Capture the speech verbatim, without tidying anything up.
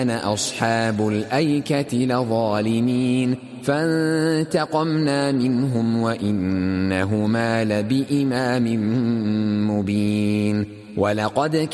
أصحاب الأيكة لظالمين فانتقمنا منهم وإنهما لبإمام مبين ولقد